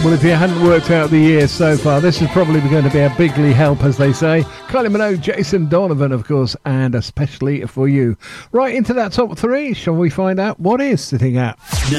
Well, if you hadn't worked out the year so far, this is probably going to be a bigly help, as they say. Kylie Minogue, Jason Donovan, of course, and especially for you. Right into that top three, shall we find out what is sitting at